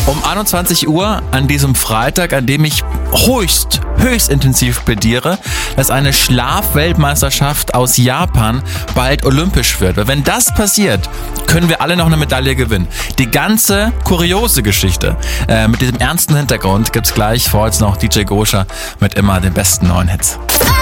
Um 21 Uhr an diesem Freitag, an dem ich höchst intensiv plädiere, dass eine Schlafweltmeisterschaft aus Japan bald olympisch wird. Weil wenn das passiert, können wir alle noch eine Medaille gewinnen. Die ganze kuriose Geschichte mit diesem ernsten Hintergrund gibt's gleich. Vor jetzt noch DJ Goscha mit immer den besten neuen Hits.